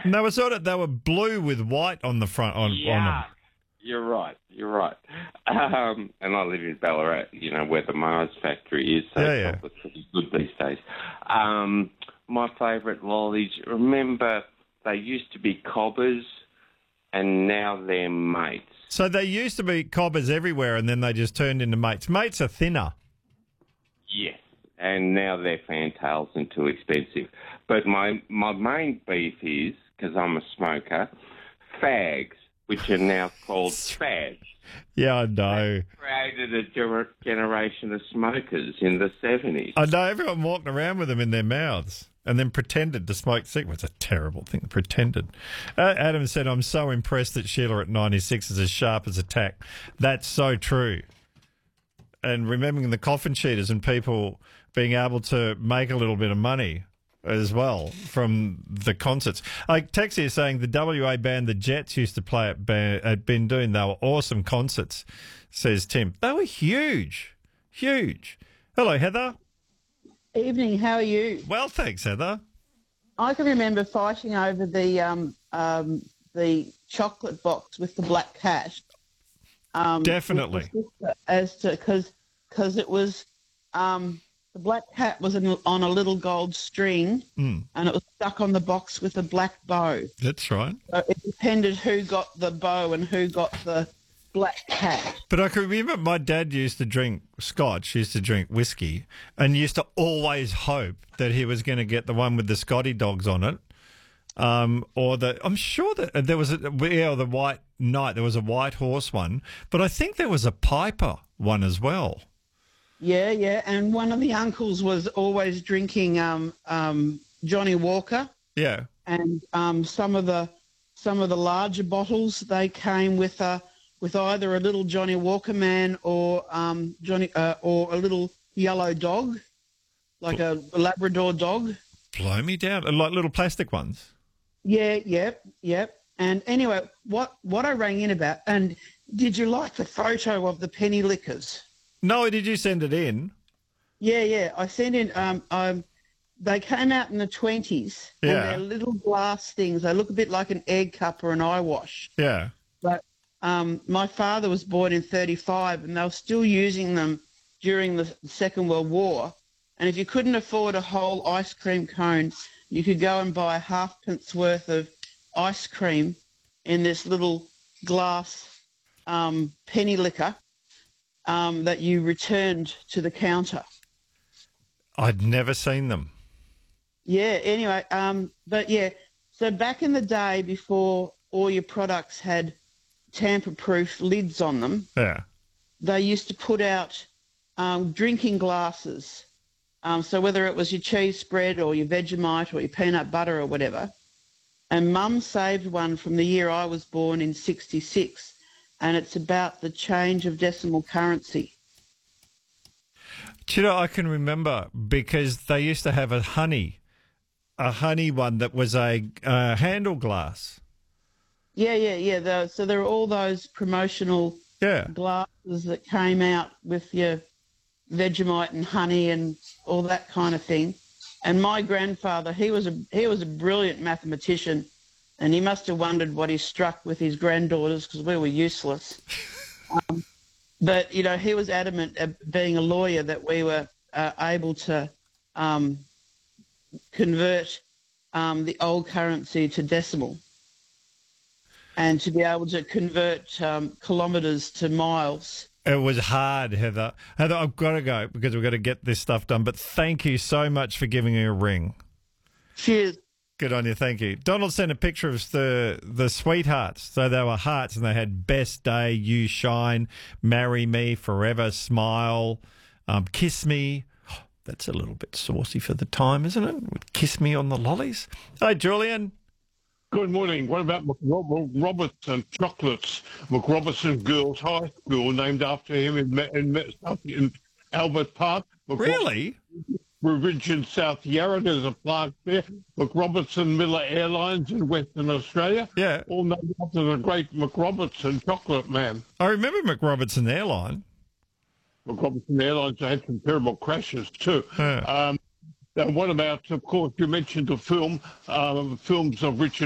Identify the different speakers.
Speaker 1: And they were blue with white on the front on them.
Speaker 2: You're right. And I live in Ballarat, where the Mars factory is, so chocolate's pretty good these days. My favourite lollies, remember, they used to be cobbers, and now they're mates.
Speaker 1: So they used to be cobbers everywhere, and then they just turned into mates. Mates are thinner.
Speaker 2: Yes, and now they're fantails and too expensive. But my main beef is, because I'm a smoker, fags, which are now called fads.
Speaker 1: Yeah, I know.
Speaker 2: They created a generation of smokers in the 70s.
Speaker 1: I know, everyone walked around with them in their mouths and then pretended to smoke cigarettes. It's a terrible thing, pretended. Adam said, I'm so impressed that Sheila at 96 is as sharp as a tack. That's so true. And remembering the coffin cheaters and people being able to make a little bit of money as well from the concerts. Tex here saying the WA band the Jets used to play at Bindoon. They were awesome concerts, says Tim. They were huge. Hello, Heather.
Speaker 3: Evening, how are you?
Speaker 1: Well, thanks, Heather.
Speaker 3: I can remember fighting over the chocolate box with the black cat.
Speaker 1: Definitely.
Speaker 3: Because it was the black cat was on a little gold string and it was stuck on the box with a black bow.
Speaker 1: That's right.
Speaker 3: So it depended who got the bow and who got the black cat.
Speaker 1: But I can remember my dad used to drink scotch, used to drink whiskey, and used to always hope that he was going to get the one with the Scotty dogs on it. I'm sure that there was the White Knight, there was a white horse one, but I think there was a Piper one as well.
Speaker 3: Yeah, and one of the uncles was always drinking Johnny Walker.
Speaker 1: Yeah,
Speaker 3: and some of the larger bottles they came with either a little Johnny Walker man or or a little yellow dog, like a Labrador dog.
Speaker 1: Blow me down, like little plastic ones.
Speaker 3: Yeah, yep. And anyway, what I rang in about, and did you like the photo of the penny lickers?
Speaker 1: No, did you send it in?
Speaker 3: Yeah. I sent in. They came out in the 20s, and they're little glass things. They look a bit like an egg cup or an eye wash.
Speaker 1: Yeah.
Speaker 3: But my father was born in 1935, and they were still using them during the Second World War. And if you couldn't afford a whole ice cream cone, you could go and buy a halfpence worth of ice cream in this little glass penny liquor that you returned to the counter.
Speaker 1: I'd never seen them.
Speaker 3: Yeah, anyway, so back in the day before all your products had tamper-proof lids on them, they used to put out drinking glasses. So whether it was your cheese spread or your Vegemite or your peanut butter or whatever, and Mum saved one from the year I was born in 1966, and it's about the change of decimal currency.
Speaker 1: Do you know, I can remember because they used to have a honey one that was a handle glass.
Speaker 3: Yeah. So there are all those promotional glasses that came out with your Vegemite and honey and all that kind of thing. And my grandfather, he was a brilliant mathematician, and he must have wondered what he struck with his granddaughters because we were useless. But, he was adamant, being a lawyer, that we were able to convert the old currency to decimal and to be able to convert kilometres to miles.
Speaker 1: It was hard, Heather. Heather, I've got to go because we've got to get this stuff done. But thank you so much for giving me a ring.
Speaker 3: Cheers.
Speaker 1: Good on you, thank you. Donald sent a picture of the sweethearts. So they were hearts and they had best day, you shine, marry me, forever, smile, kiss me. That's a little bit saucy for the time, isn't it? Kiss me on the lollies. Hi, Julian.
Speaker 4: Good morning. What about McRobertson Chocolates? McRobertson Girls High School, named after him in Albert Park.
Speaker 1: Really?
Speaker 4: Ridge in South Yarra, there's a plaque there. McRobertson Miller Airlines in Western Australia.
Speaker 1: Yeah.
Speaker 4: All named after the great McRobertson chocolate man.
Speaker 1: I remember McRobertson Airline.
Speaker 4: McRobertson Airlines had some terrible crashes too.
Speaker 1: Yeah.
Speaker 4: And what about, of course, you mentioned the films of Richard